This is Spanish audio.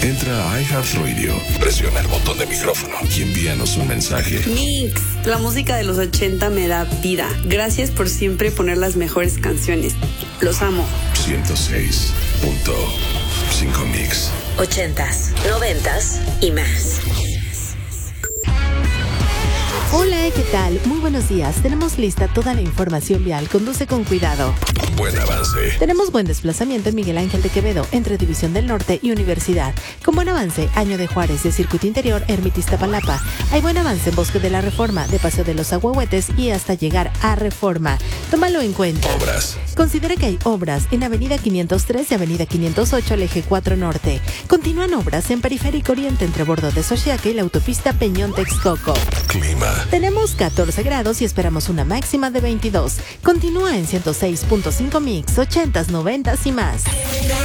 Entra a iHeartRadio, presiona el botón de micrófono y envíanos un mensaje. Mix, la música de los 80 me da vida. Gracias por siempre poner las mejores canciones. Los amo. 106.5 Mix. 80s, 90s y más. Hola, ¿qué tal? Muy buenos días. Tenemos lista toda la información vial. Conduce con cuidado. Buen avance. Tenemos buen desplazamiento en Miguel Ángel de Quevedo, entre División del Norte y Universidad. Con buen avance, Año de Juárez, de Circuito Interior, Ermita Iztapalapa. Hay buen avance en Bosque de la Reforma, de Paseo de los Ahuehuetes y hasta llegar a Reforma. Tómalo en cuenta. Obras. Considera que hay obras en Avenida 503 y Avenida 508 al Eje 4 Norte. Continúan obras en Periférico Oriente entre Bordo de Xochiaca y la autopista Peñón-Texcoco. Clima. Tenemos 14 grados y esperamos una máxima de 22. Continúa en 106.5 Mix, 80s, 90s y más.